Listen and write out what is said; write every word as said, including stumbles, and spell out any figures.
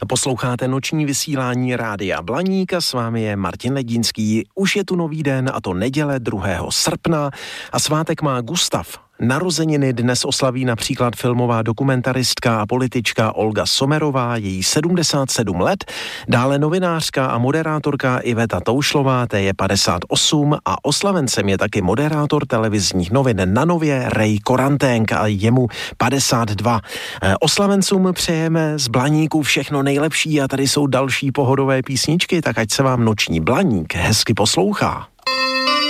Posloucháte noční vysílání Rádia Blaník a s vámi je Martin Ledínský. Už je tu nový den, a to neděle druhého srpna, a svátek má Gustav. Narozeniny dnes oslaví například filmová dokumentaristka a politička Olga Sommerová, její sedmdesát sedm let, dále novinářka a moderátorka Iveta Toušlová, té je padesát osm, a oslavencem je taky moderátor televizních novin na Nově Ray Koranténk a jemu padesát dva. Oslavencům přejeme z Blaníku všechno nejlepší a tady jsou další pohodové písničky, tak ať se vám noční Blaník hezky poslouchá.